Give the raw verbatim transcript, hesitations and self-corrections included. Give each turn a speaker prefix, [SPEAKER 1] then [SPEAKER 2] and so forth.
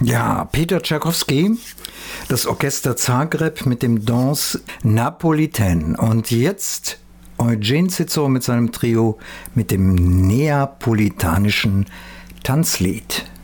[SPEAKER 1] Ja, Peter Tschaikowski, das Orchester Zagreb mit dem Danse Napolitaine. Und jetzt Eugen Cicero mit seinem Trio mit dem neapolitanischen Tanzlied.